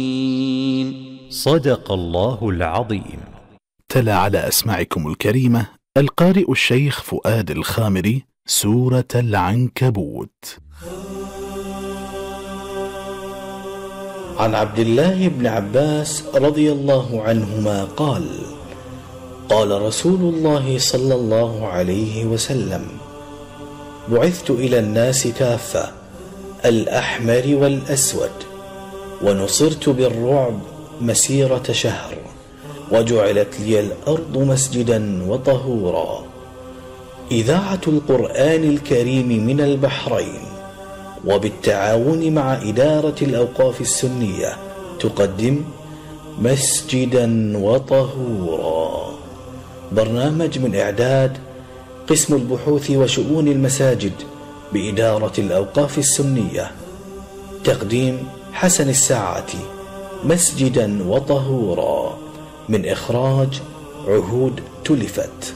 صدق الله العظيم. تلا على أسماعكم الكريمة القارئ الشيخ فؤاد الخامري سورة العنكبوت. عن عبد الله بن عباس رضي الله عنهما قال: قال رسول الله صلى الله عليه وسلم: بعثت إلى الناس كافة، الأحمر والأسود، ونصرت بالرعب مسيرة شهر، وجعلت لي الأرض مسجدا وطهورا. إذاعة القرآن الكريم من البحرين وبالتعاون مع إدارة الأوقاف السنية تقدم مسجدا وطهورا، برنامج من إعداد قسم البحوث وشؤون المساجد بإدارة الأوقاف السنية. تقديم حسن الساعاتي. مسجدا وطهورا، من إخراج عهود تلفت.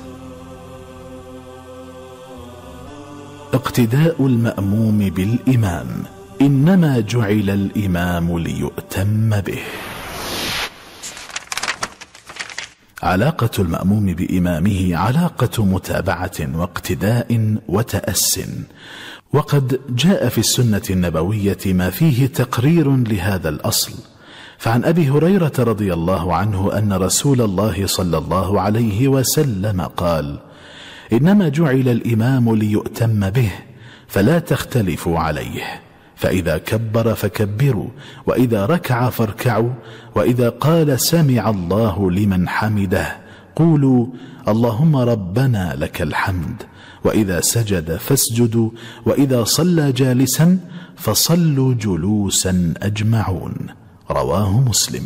اقتداء المأموم بالإمام. إنما جعل الإمام ليؤتم به. علاقة المأموم بإمامه علاقة متابعة واقتداء وتأس، وقد جاء في السنة النبوية ما فيه تقرير لهذا الأصل. فعن أبي هريرة رضي الله عنه أن رسول الله صلى الله عليه وسلم قال: إنما جعل الإمام ليؤتم به فلا تختلفوا عليه، فإذا كبر فكبروا، وإذا ركع فاركعوا، وإذا قال سمع الله لمن حمده قولوا اللهم ربنا لك الحمد، وإذا سجد فاسجدوا، وإذا صلى جالسا فصلوا جلوسا أجمعون. رواه مسلم.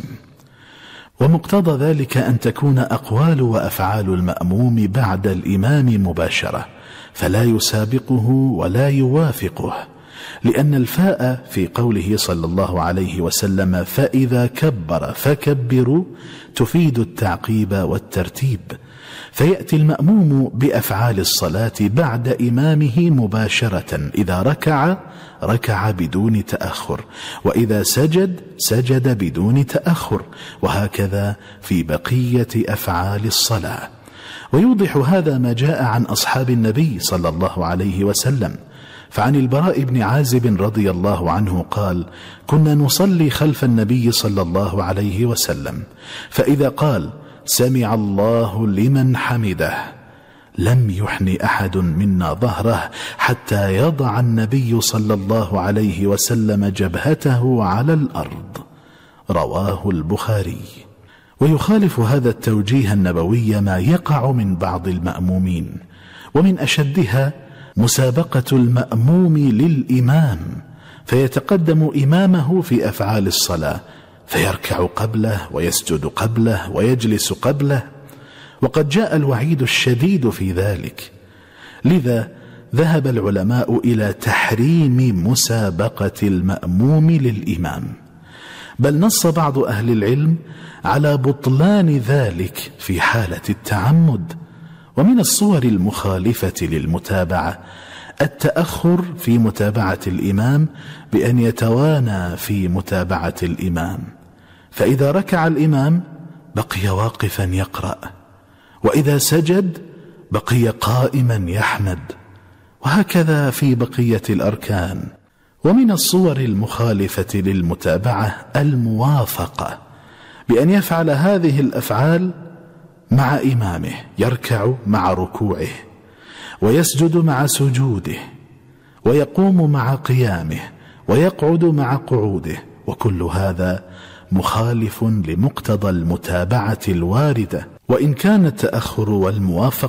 ومقتضى ذلك أن تكون أقوال وأفعال المأموم بعد الإمام مباشرة، فلا يسابقه ولا يوافقه، لأن الفاء في قوله صلى الله عليه وسلم فإذا كبر فكبروا تفيد التعقيب والترتيب، فيأتي المأموم بأفعال الصلاة بعد إمامه مباشرة. إذا ركع ركع بدون تأخر، وإذا سجد سجد بدون تأخر، وهكذا في بقية أفعال الصلاة. ويوضح هذا ما جاء عن أصحاب النبي صلى الله عليه وسلم. فعن البراء بن عازب رضي الله عنه قال: كنا نصلي خلف النبي صلى الله عليه وسلم، فإذا قال سمع الله لمن حمده لم يحن أحد منا ظهره حتى يضع النبي صلى الله عليه وسلم جبهته على الأرض. رواه البخاري. ويخالف هذا التوجيه النبوي ما يقع من بعض المأمومين، ومن أشدها مسابقة المأموم للإمام، فيتقدم إمامه في أفعال الصلاة، فيركع قبله ويسجد قبله ويجلس قبله، وقد جاء الوعيد الشديد في ذلك. لذا ذهب العلماء إلى تحريم مسابقة المأموم للإمام، بل نص بعض أهل العلم على بطلان ذلك في حالة التعمد. ومن الصور المخالفة للمتابعة التأخر في متابعة الإمام بأن يتوانى في متابعة الإمام، فإذا ركع الإمام بقي واقفا يقرأ، وإذا سجد بقي قائما يحمد، وهكذا في بقية الأركان. ومن الصور المخالفة للمتابعة الموافقة، بأن يفعل هذه الأفعال مع إمامه، يركع مع ركوعه، ويسجد مع سجوده، ويقوم مع قيامه، ويقعد مع قعوده، وكل هذا مخالف لمقتضى المتابعة الواردة. وإن كان التأخر والموافقة